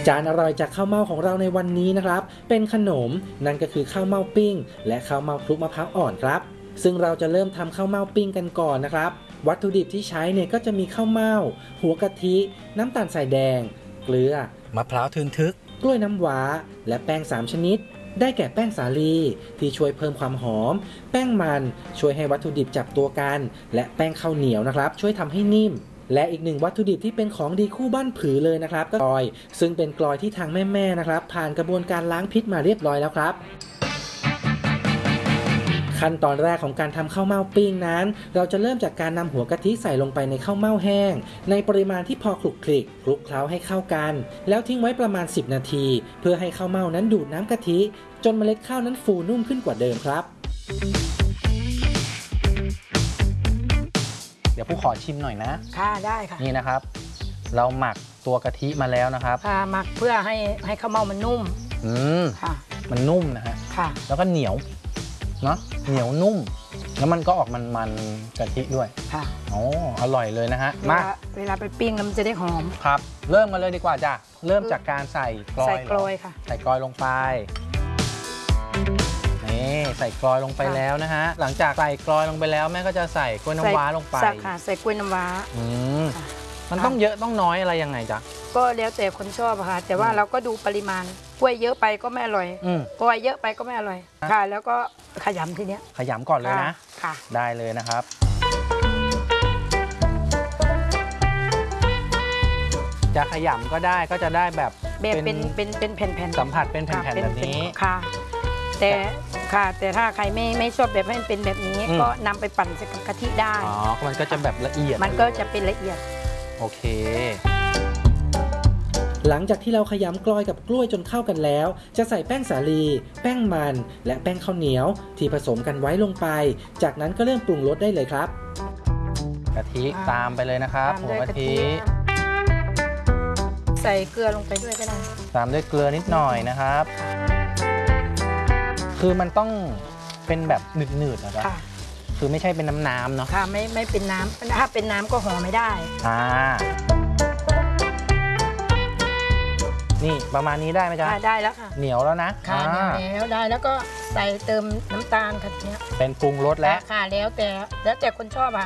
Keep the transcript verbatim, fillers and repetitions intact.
จานอร่อยจากข้าวเม่าของเราในวันนี้นะครับเป็นขนมนั่นก็คือข้าวเม่าปิ้งและข้าวเม่าคลุกมะพร้าวอ่อนครับซึ่งเราจะเริ่มทำข้าวเม่าปิ้งกันก่อนนะครับวัตถุดิบที่ใช้เนี่ยก็จะมีข้าวเม่าหัวกะทิน้ำตาลทรายแดงเกลือมะพร้าวทึนทึกกล้วยน้ำว้าและแป้งสามชนิดได้แก่แป้งสาลีที่ช่วยเพิ่มความหอมแป้งมันช่วยให้วัตถุดิบจับตัวกันและแป้งข้าวเหนียวนะครับช่วยทำให้นิ่มและอีกหนึ่งวัตถุดิบที่เป็นของดีคู่บ้านผือเลยนะครับก็กลอยซึ่งเป็นกลอยที่ทางแม่ๆนะครับผ่านกระบวนการล้างพิษมาเรียบร้อยแล้วครับขั้นตอนแรกของการทำข้าวเม่าปิ้งนั้นเราจะเริ่มจากการนำหัวกะทิใส่ลงไปในข้าวเม่าแห้งในปริมาณที่พอคลุกคลิกคลุกเคล้าให้เข้ากันแล้วทิ้งไว้ประมาณสิบนาทีเพื่อให้ข้าวเม่านั้นดูดน้ำกะทิจนเมล็ดข้าวนั้นฟูนุ่มขึ้นกว่าเดิมครับเดี๋ยวผู้ขอชิมหน่อยนะค่ะได้ค่ะนี่นะครับเราหมักตัวกะทิมาแล้วนะครับค่ะหมักเพื่อให้ให้ข้าวเม่ามันนุ่มอืมค่ะมันนุ่มนะฮะค่ะแล้วก็เหนียวเนาะเหนียวนุ่มแล้วมันก็ออกมันมันกะทิด้วยค่ะอ๋ออร่อยเลยนะฮะมาเวลาไปปิ้งแล้วมันจะได้หอมครับเริ่มกันเลยดีกว่าจ้ะเริ่มจากการใส่กลอยใส่กลอยค่ะใส่กลอยลงไปนี่ใส่กลอยลงไปแล้วนะฮะหลังจากใส่กลอยลงไปแล้วแม่ก็จะใส่กล้วยน้ำว้าลงไปใส่ค่ะใส่กล้วยน้ำว้าอืมมันต้องเยอะต้องน้อยอะไรยังไงจ๊ะก็แล้วแต่คนชอบค่ะแต่ว่าเราก็ดูปริมาณกล้วยเยอะไปก็ไม่อร่อยกล้วยเยอะไปก็ไม่อร่อยค่ะแล้วก็ขยำทีเนี้ยขยำก่อนเลยนะค่ะได้เลยนะครับจะขยำก็ได้ก็จะได้แบบแบบเป็นเป็นเป็นแผ่นๆสัมผัสเป็นแผ่นๆแบบนี้ค่ะแต่ค่ะแต่ถ้าใครไม่ไม่ชอบแบบให้มันเป็นแบบนี้ก็นำไปปั่นใส่กับกะทิได้อ๋อมันก็จะแบบละเอียดมันก็จะเป็นละเอียดโอเคหลังจากที่เราขยำกลอยกับกล้วยจนเข้ากันแล้วจะใส่แป้งสาลีแป้งมันและแป้งข้าวเหนียวที่ผสมกันไว้ลงไปจากนั้นก็เริ่มปรุงรสได้เลยครับกะทิตามไปเลยนะครับหัวกะทิใส่เกลือลงไปด้วยก็ได้ตามด้วยเกลือนิดหน่อยนะครับคือมันต้องเป็นแบบหนืดๆนะครับคือไม่ใช่เป็นน้ำๆเนาะค่ะไม่ไม่เป็นน้ำถ้าเป็นน้ำก็ห่อไม่ได้อ่านี่ประมาณนี้ได้ไหมจ๊ะได้แล้วค่ะเหนียวแล้วนะค่ะเหนียวได้แล้วก็ใส่เติมน้ำตาลค่ะเนี้ยเป็นปรุงรสแล้วค่ะแล้วแต่แล้วแต่คนชอบอ่ะ